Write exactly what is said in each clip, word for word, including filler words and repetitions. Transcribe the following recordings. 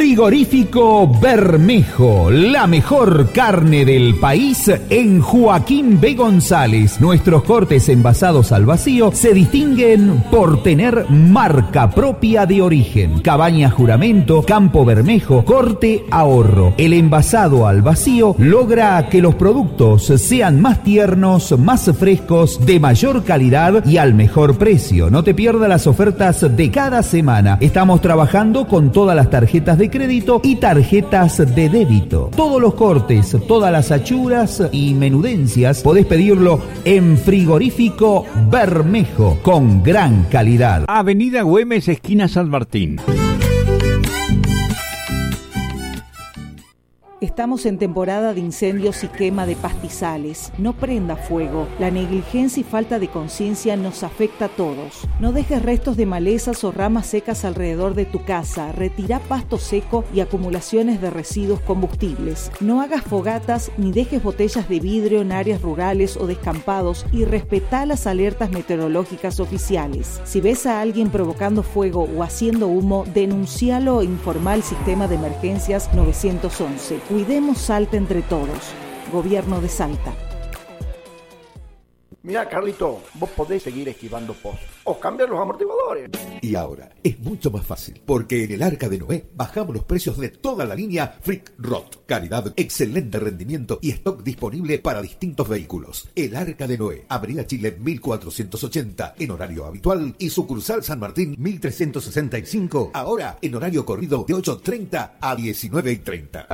Frigorífico Bermejo, la mejor carne del país en Joaquín B. González. Nuestros cortes envasados al vacío se distinguen por tener marca propia de origen. Cabaña Juramento, Campo Bermejo, Corte Ahorro. El envasado al vacío logra que los productos sean más tiernos, más frescos, de mayor calidad y al mejor precio. No te pierdas las ofertas de cada semana. Estamos trabajando con todas las tarjetas de crédito y tarjetas de débito. Todos los cortes, todas las achuras y menudencias podés pedirlo en Frigorífico Bermejo, con gran calidad. Avenida Güemes, esquina San Martín. Estamos en temporada de incendios y quema de pastizales. No prenda fuego. La negligencia y falta de conciencia nos afecta a todos. No dejes restos de malezas o ramas secas alrededor de tu casa. Retira pasto seco y acumulaciones de residuos combustibles. No hagas fogatas ni dejes botellas de vidrio en áreas rurales o descampados y respetá las alertas meteorológicas oficiales. Si ves a alguien provocando fuego o haciendo humo, denuncialo e informa al sistema de emergencias nueve once. Cuidemos Salta entre todos. Gobierno de Salta. Mira, Carlito, vos podés seguir esquivando pozos o cambiar los amortiguadores. Y ahora es mucho más fácil, porque en el Arca de Noé bajamos los precios de toda la línea Freak Rot. Calidad, excelente rendimiento y stock disponible para distintos vehículos. El Arca de Noé, Avenida Chile mil cuatrocientos ochenta en horario habitual y sucursal San Martín mil trescientos sesenta y cinco, ahora en horario corrido de ocho y treinta a diecinueve y treinta.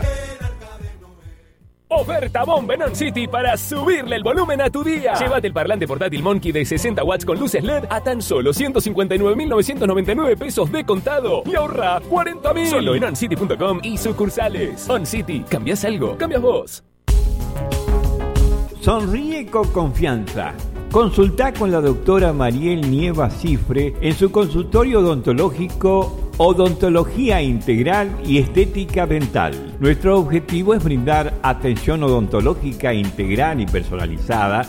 Oferta bomba en On City para subirle el volumen a tu día. Llévate el parlante portátil Monkey de sesenta watts con luces L E D a tan solo ciento cincuenta y nueve mil novecientos noventa y nueve pesos de contado y ahorra cuarenta mil. Solo en on city punto com y sucursales. On City, ¿cambias algo? Cambias vos. Sonríe con confianza. Consulta con la doctora Mariel Nieva Cifre en su consultorio odontológico Odontología Integral y Estética Dental. Nuestro objetivo es brindar atención odontológica integral y personalizada